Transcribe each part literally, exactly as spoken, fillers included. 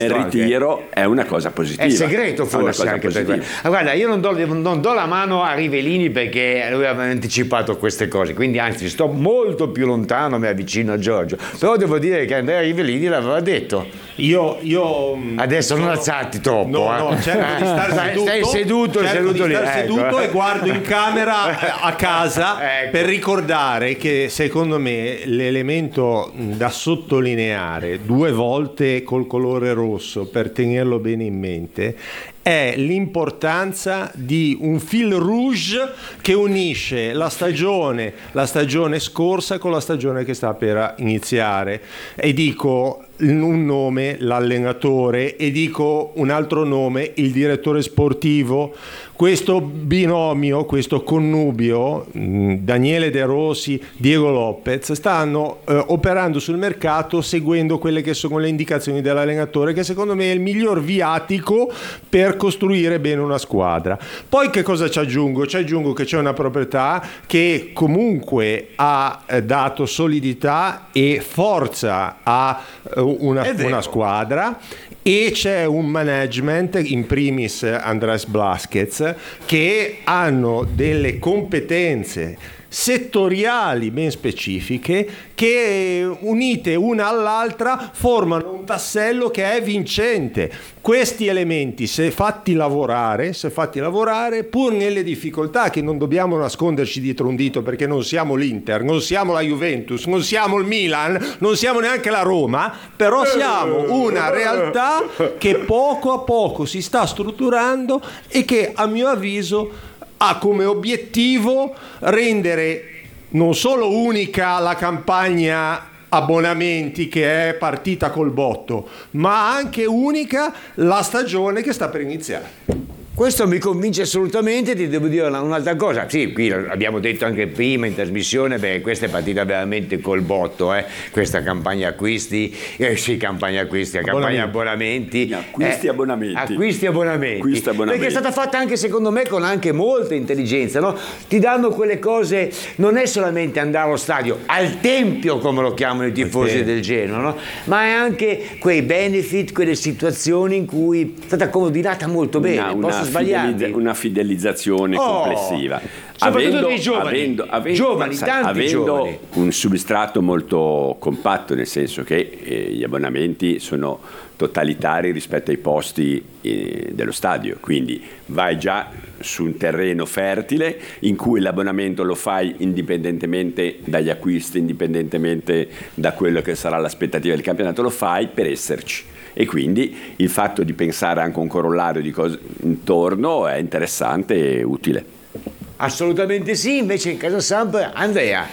Il ritiro è una cosa positiva. È segreto forse anche per questo. Guarda, io non do, non do la mano a Rivellini perché lui aveva anticipato queste cose, quindi anzi sto molto più lontano, mi avvicino a Giorgio. Però devo dire che Andrea Rivellini l'aveva detto. Io, io adesso sono... non alzarti troppo. No, no, eh. cerco di stare seduto. Stai seduto, cerco seduto di lì. Star Ecco. seduto e guardo in camera a casa, ecco, per ricordare che secondo me l'elemento da sottolineare due volte col colore rosso per tenerlo bene in mente è l'importanza di un fil rouge che unisce la stagione, la stagione scorsa con la stagione che sta per iniziare. E dico un nome, l'allenatore, e dico un altro nome, il direttore sportivo. Questo binomio, questo connubio, Daniele De Rossi, Diego Lopez, stanno eh, operando sul mercato seguendo quelle che sono le indicazioni dell'allenatore, che secondo me è il miglior viatico per costruire bene una squadra. Poi che cosa ci aggiungo? Ci aggiungo che c'è una proprietà che comunque ha eh, dato solidità e forza a eh, una, una squadra, e c'è un management, in primis Andrés Blázquez, che hanno delle competenze settoriali ben specifiche che unite una all'altra formano un tassello che è vincente. Questi elementi, se fatti lavorare, se fatti lavorare pur nelle difficoltà, che non dobbiamo nasconderci dietro un dito, perché non siamo l'Inter, non siamo la Juventus, non siamo il Milan, non siamo neanche la Roma, però siamo una realtà che poco a poco si sta strutturando e che a mio avviso ha come obiettivo rendere non solo unica la campagna abbonamenti, che è partita col botto, ma anche unica la stagione che sta per iniziare. Questo mi convince assolutamente. Ti devo dire un'altra cosa. Sì, qui l'abbiamo detto anche prima in trasmissione, perché questa è partita veramente col botto, eh? Questa campagna acquisti, eh sì, campagna acquisti, campagna abbonamenti. Acquisti, eh, abbonamenti. Acquisti abbonamenti. Acquisti abbonamenti. Perché è stata fatta anche, secondo me, con anche molta intelligenza, no? Ti danno quelle cose, non è solamente andare allo stadio, al tempio, come lo chiamano i tifosi okay. del Genoa, no? Ma è anche quei benefit, quelle situazioni in cui è stata coordinata molto bene. Una, una Posso sbagliarmi? Una fidelizzazione oh, complessiva. Soprattutto dei giovani, avendo, avendo, giovani sai, tanti avendo giovani. un substrato molto compatto, nel senso che eh, gli abbonamenti sono totalitari rispetto ai posti eh, dello stadio, quindi vai già su un terreno fertile in cui l'abbonamento lo fai indipendentemente dagli acquisti, indipendentemente da quello che sarà l'aspettativa del campionato, lo fai per esserci. E quindi il fatto di pensare anche a un corollario di cose intorno è interessante e utile. Assolutamente sì. Invece in casa Samp, Andrea,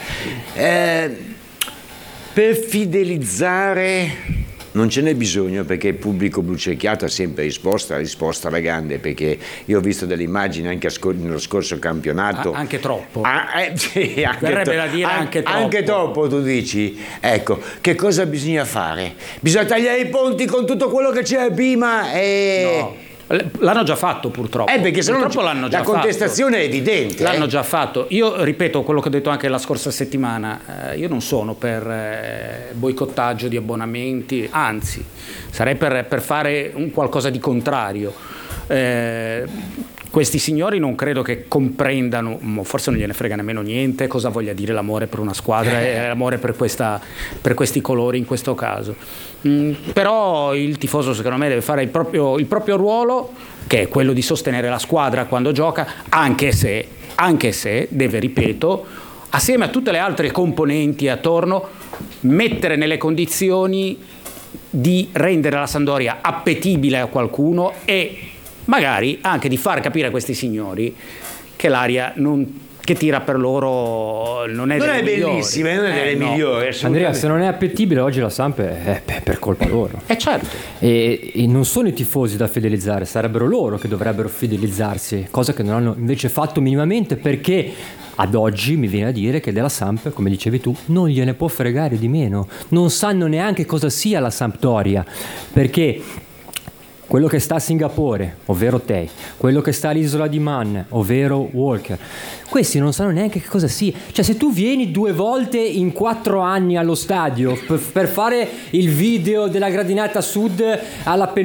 eh, per fidelizzare non ce n'è bisogno, perché il pubblico blucerchiato ha sempre risposto, ha risposto alla grande, perché io ho visto delle immagini anche nello scorso campionato. Ah, anche troppo. Ah, eh, sì, anche verrebbe to- da dire anche troppo. Anche troppo, tu dici. Ecco, che cosa bisogna fare? Bisogna tagliare i ponti con tutto quello che c'era prima e... No. L'hanno già fatto purtroppo. Eh, perché se purtroppo non l'hanno già la contestazione fatto. è evidente. L'hanno eh. già fatto. Io ripeto quello che ho detto anche la scorsa settimana. Eh, io non sono per eh, boicottaggio di abbonamenti, anzi, sarei per, per fare un qualcosa di contrario. Eh, questi signori non credo che comprendano, forse non gliene frega nemmeno niente, cosa voglia dire l'amore per una squadra e l'amore per, questa, per questi colori in questo caso. Mm, però il tifoso secondo me deve fare il proprio, il proprio ruolo, che è quello di sostenere la squadra quando gioca, anche se, anche se deve, ripeto, assieme a tutte le altre componenti attorno, mettere nelle condizioni di rendere la Sampdoria appetibile a qualcuno e magari anche di far capire a questi signori che l'aria non, che tira per loro non è, non delle è migliori. bellissima, non è delle eh, migliori. No. Andrea, se non è appetibile oggi la Samp è per colpa loro. Eh certo. E, e non sono i tifosi da fidelizzare, sarebbero loro che dovrebbero fidelizzarsi, cosa che non hanno invece fatto minimamente, perché ad oggi mi viene a dire che della Samp, come dicevi tu, non gliene può fregare di meno. Non sanno neanche cosa sia la Sampdoria, perché quello che sta a Singapore, ovvero te, quello che sta all'isola di Man, ovvero Walker, questi non sanno neanche che cosa sia. Cioè, se tu vieni due volte in quattro anni allo stadio per, per fare il video della gradinata sud alla penultima